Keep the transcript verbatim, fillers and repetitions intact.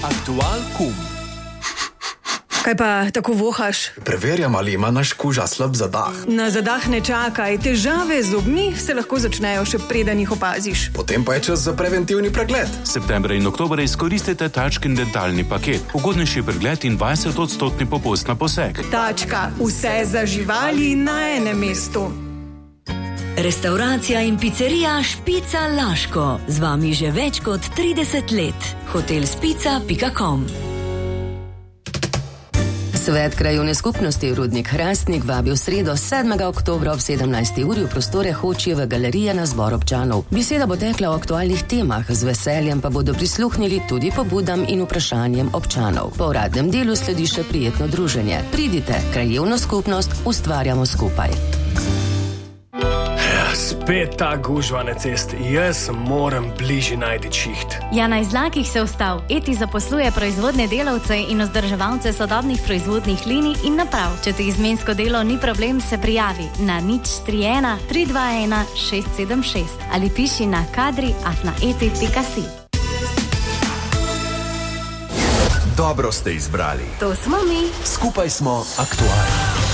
Aktual kum. Kaj pa tako vohaš? Preverjam, ali ima naš kuža slab zadah. Na zadah ne čakaj, težave z zobmi se lahko začnejo še preden jih opaziš. Potem pa je čas za preventivni pregled. Septembra in oktobra izkoristite Tačkin dentalni paket. Ugodnejši pregled in dvajset odstotni popust na poseg. Tačka, vse za živali na enem mestu. Restauracija in pizzerija Špica Laško. Z vami že več kot trideset let. hotel spica pika com. Svet krajevne skupnosti Rudnik Hrastnik vabi v sredo sedmega oktobra ob sedemnajsti uri v prostore Hočijeve galerije na zbor občanov. Beseda bo tekla o aktualnih temah, z veseljem pa bodo prisluhnili tudi pobudam in vprašanjem občanov. Po uradnem delu sledi še prijetno druženje. Pridite, krajevno skupnost ustvarjamo skupaj. Spet ta gužva na cesti. Jaz moram bližje najti šiht. Ja, na izlakih se vstal. Eti zaposluje proizvodne delavce in vzdrževalce sodobnih proizvodnih linij in naprav. Če ti izmensko delo ni problem, se prijavi na nič tri ena tri dva ena šest sedem šest ali piši na kadri afna eti pika si. Dobro ste izbrali. To smo mi. Skupaj smo Aktual.